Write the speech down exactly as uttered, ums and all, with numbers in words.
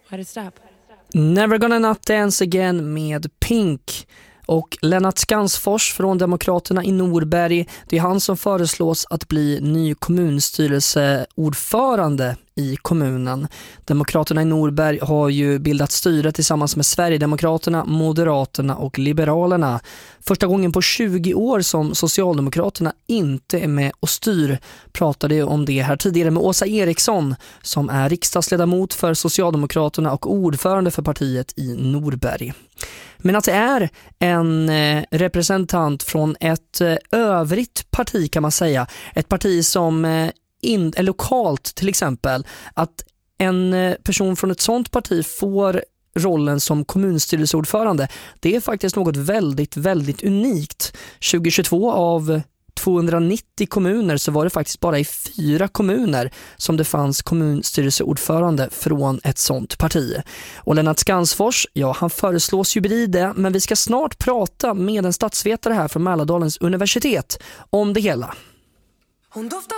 What is that? Never Gonna Not Dance Again med Pink. Och Lennart Skansfors från Demokraterna i Norberg, det är han som föreslås att bli ny kommunstyrelseordförande i kommunen. Demokraterna i Norberg har ju bildat styre tillsammans med Sverigedemokraterna, Moderaterna och Liberalerna. Första gången på tjugo år som Socialdemokraterna inte är med och styr. Pratade om det här tidigare med Åsa Eriksson som är riksdagsledamot för Socialdemokraterna och ordförande för partiet i Norberg. Men att det är en representant från ett övrigt parti kan man säga. Ett parti som in, är lokalt till exempel. Att en person från ett sånt parti får rollen som kommunstyrelseordförande. Det är faktiskt något väldigt, väldigt unikt. tjugohundratjugotvå av tvåhundranittio kommuner så var det faktiskt bara i fyra kommuner som det fanns kommunstyrelseordförande från ett sånt parti. Och Lennart Skansfors, ja han föreslås ju bli det, men vi ska snart prata med en statsvetare här från Mälardalens universitet om det hela. Hon doftar